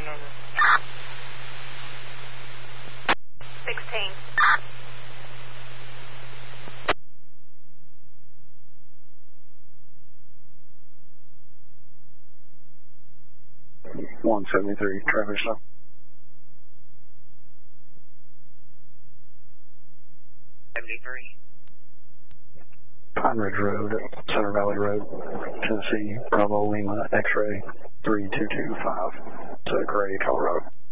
number. 16. $173, traffic stop. Pine Ridge Road, Center Valley Road, Tennessee, Bravo Lima, X-ray 3225 to Gray, Colorado.